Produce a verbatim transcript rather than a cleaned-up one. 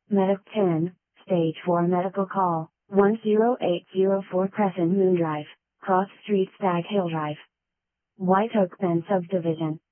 Medic ten, Stage four Medical Call, one zero eight zero four Crescent Moon Drive, Cross Street Stag Hill Drive. White Oak Bend Subdivision.